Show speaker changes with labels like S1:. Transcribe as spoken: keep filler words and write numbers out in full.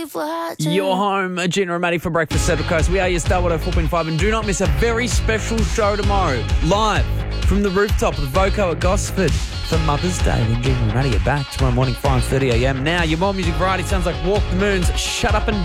S1: You're home, Gina and Maddie for Breakfast Central Coast. We are your Star one oh four point five, and do not miss a very special show tomorrow, live from the rooftop of the Voco at Gosford for Mother's Day. When Gina and Maddie are back tomorrow morning, five thirty a m. Now, your more music variety sounds like Walk the Moons, Shut Up and Down.